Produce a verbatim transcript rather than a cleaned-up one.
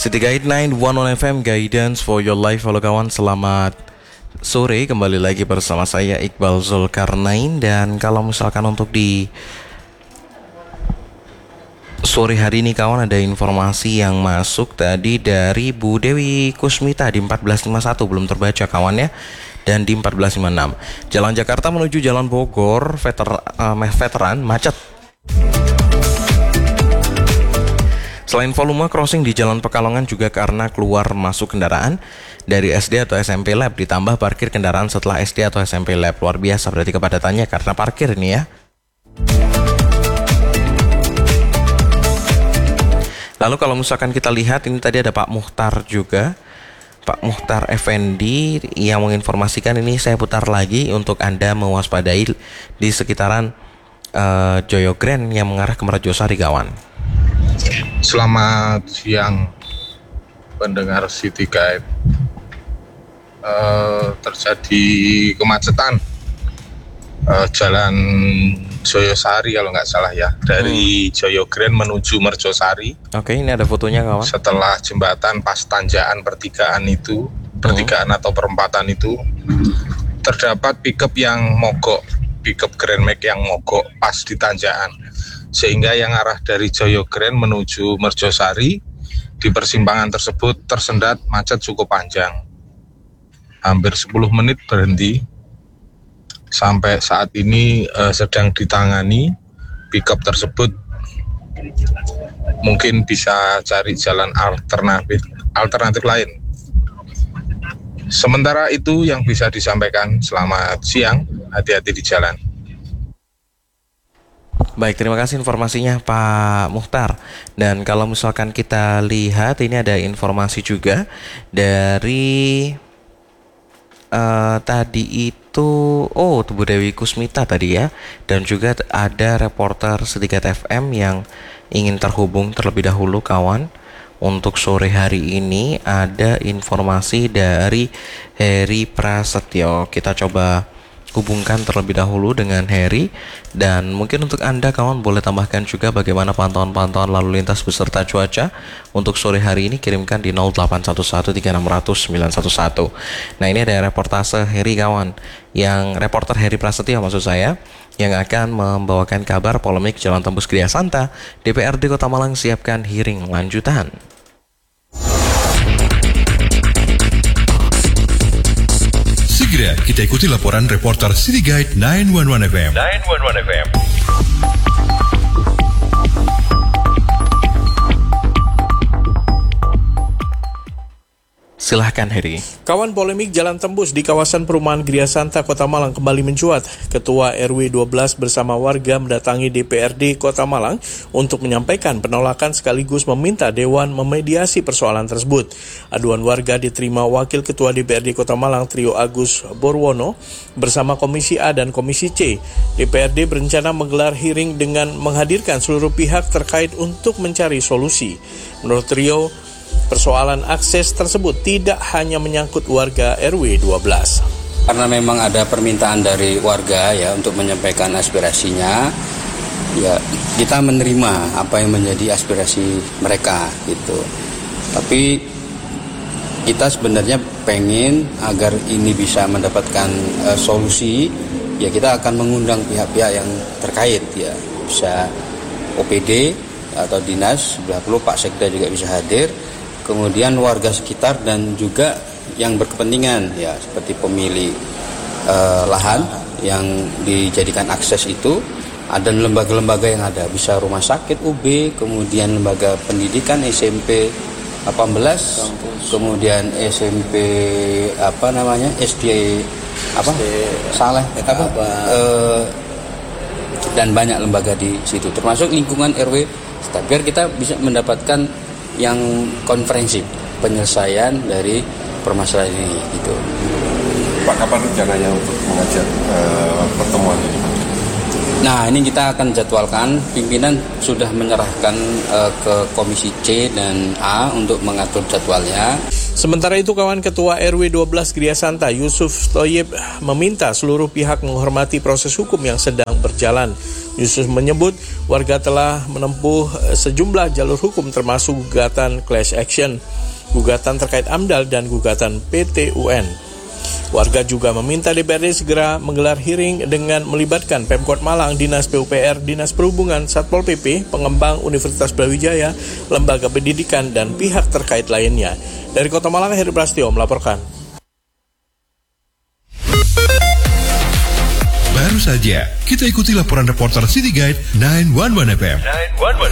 City Guide sembilan satu satu F M, Guidance for your life. Halo kawan, selamat sore. Kembali lagi bersama saya Iqbal Zulkarnain. Dan kalau misalkan untuk di sore hari ini kawan, ada informasi yang masuk tadi dari Bu Dewi Kusmita di empat belas lima puluh satu, belum terbaca kawan ya. Dan di empat belas lima puluh enam, Jalan Jakarta menuju Jalan Bogor veter, uh, veteran macet. Selain volume crossing di Jalan Pekalongan juga karena keluar masuk kendaraan dari S D atau S M P Lab, ditambah parkir kendaraan setelah S D atau S M P Lab. Luar biasa berarti kepadatannya karena parkir ini ya. Lalu kalau misalkan kita lihat ini tadi ada Pak Muhtar juga, Pak Muhtar Effendi yang menginformasikan ini. Saya putar lagi untuk Anda mewaspadai di sekitaran uh, Joyogrand yang mengarah ke Merjosari kawan. Selamat siang pendengar City Guide. Uh, terjadi kemacetan uh, Jalan Joyosari kalau nggak salah ya, dari hmm. Joyogrand menuju Merjosari. Oke, ini ada fotonya kawan. Setelah jembatan pas tanjakan pertigaan itu, pertigaan hmm. atau perempatan itu, terdapat pickup yang mogok, pickup Grand Max yang mogok pas di tanjakan. Sehingga yang arah dari Joyogrand menuju Merjosari di persimpangan tersebut tersendat macet cukup panjang. Hampir sepuluh menit berhenti. Sampai saat ini eh, sedang ditangani pickup tersebut. Mungkin bisa cari jalan alternatif alternatif lain. Sementara itu yang bisa disampaikan. Selamat siang, hati-hati di jalan. Baik, terima kasih informasinya Pak Muhtar. Dan kalau misalkan kita lihat ini ada informasi juga dari uh, tadi itu, oh Bu Dewi Kusmita tadi ya. Dan juga ada reporter City Guide F M yang ingin terhubung terlebih dahulu kawan. Untuk sore hari ini ada informasi dari Heri Prasetyo. Kita coba hubungkan terlebih dahulu dengan Heri. Dan mungkin untuk Anda kawan boleh tambahkan juga bagaimana pantauan-pantauan lalu lintas beserta cuaca untuk sore hari ini. Kirimkan di nol delapan satu satu tiga enam nol nol sembilan satu satu. Nah, ini ada reportase Heri kawan, yang reporter Heri Prasetyo maksud saya, yang akan membawakan kabar polemik Jalan Tembus Gria Santa. D P R D Kota Malang siapkan hearing lanjutan. Segera kita ikuti laporan reporter City Guide sembilan satu satu F M. sembilan satu satu F M. Silahkan Heri. Kawan, polemik jalan tembus di kawasan perumahan Gria Santa Kota Malang kembali mencuat. Ketua R W dua belas bersama warga mendatangi D P R D Kota Malang untuk menyampaikan penolakan sekaligus meminta Dewan memediasi persoalan tersebut. Aduan warga diterima Wakil Ketua D P R D Kota Malang Trio Agus Borwono bersama Komisi A dan Komisi C. D P R D berencana menggelar hearing dengan menghadirkan seluruh pihak terkait untuk mencari solusi. Menurut Trio, persoalan akses tersebut tidak hanya menyangkut warga R W dua belas. Karena memang ada permintaan dari warga ya untuk menyampaikan aspirasinya, ya kita menerima apa yang menjadi aspirasi mereka gitu. Tapi kita sebenarnya pengen agar ini bisa mendapatkan uh, solusi, ya kita akan mengundang pihak-pihak yang terkait ya, bisa O P D atau dinas, bila perlu Pak Sekda juga bisa hadir. Kemudian warga sekitar dan juga yang berkepentingan ya, seperti pemilik eh, lahan yang dijadikan akses itu, ada lembaga-lembaga yang ada, bisa rumah sakit U B, kemudian lembaga pendidikan S M P delapan belas, kampus, kemudian S M P apa namanya S D apa S D, Saleh apa eh, dan banyak lembaga di situ, termasuk lingkungan R W, biar kita bisa mendapatkan yang konferensi penyelesaian dari permasalahan ini gitu. Pak, kapan rencananya untuk mengajak uh, pertemuan ini? Nah, ini kita akan jadwalkan, pimpinan sudah menyerahkan uh, ke Komisi C dan A untuk mengatur jadwalnya. Sementara itu, kawan Ketua R W dua belas Gria Santa, Yusuf Thoyib, meminta seluruh pihak menghormati proses hukum yang sedang berjalan. Yusuf menyebut warga telah menempuh sejumlah jalur hukum termasuk gugatan class action, gugatan terkait AMDAL, dan gugatan P T U N. Warga juga meminta D P R D segera menggelar hearing dengan melibatkan Pemkot Malang, Dinas P U P R, Dinas Perhubungan, Satpol P P, pengembang Universitas Brawijaya, lembaga pendidikan, dan pihak terkait lainnya. Dari Kota Malang, Heri Prastio melaporkan. Baru saja kita ikuti laporan reporter City Guide sembilan satu satu F M.